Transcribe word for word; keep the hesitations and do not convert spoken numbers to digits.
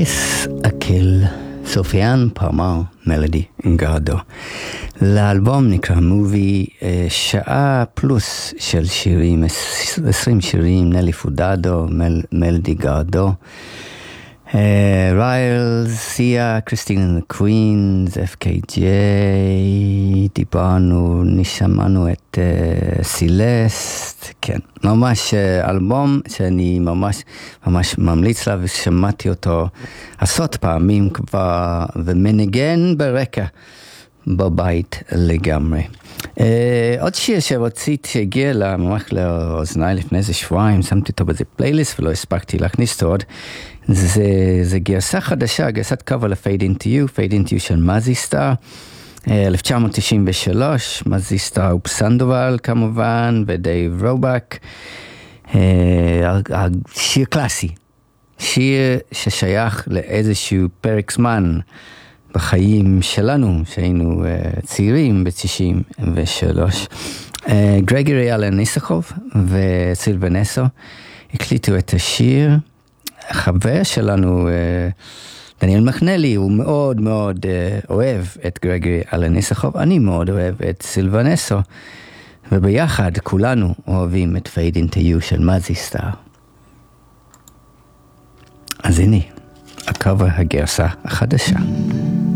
Kiss a Kill, סופיאן פרמר, מלודי גרדו. לאלבום נקרא מובי, שעה פלוס של שירים, עשרים שירים, נלי פודדו, מל, מלודי גרדו, ריילס, סיה, קריסטינה קווינס, אף קיי ג'יי, דיברנו, נשמענו את uh, סילסט, כן, ממש uh, אלבום שאני ממש ממש ממליץ לה, ושמעתי אותו עשרות פעמים כבר, ומנגן ברקע בבית לגמרי. Uh, עוד שיר שרציתי שהגיע לה ממש לאוזניי לפני איזה שבועיים, שמתי אותו בזה פלייליסט ולא הספקתי להכניס אותו עוד, זה, זה גרסה חדשה, גרסת קאבר ל-Fade Into You, Fade Into You של מזי סטאר, אלף תשע מאות תשעים ושלוש, מזי סטאר ופסנדובל כמובן, ודייב רובק, שיר קלאסי, שיר ששייך לאיזשהו פרק זמן בחיים שלנו, שהיינו צעירים ב-תשעים ושלוש. גרגורי אלן איסקוב וסילבנסו הקליטו את השיר. החבר שלנו, דניאל מחנלי, הוא מאוד מאוד אוהב את גרגורי אלן איסקוב, אני מאוד אוהב את סילבנסו, וביחד כולנו אוהבים את Fade Into You של מזי סטאר. אז הנה, הקאבר הגרסה החדשה.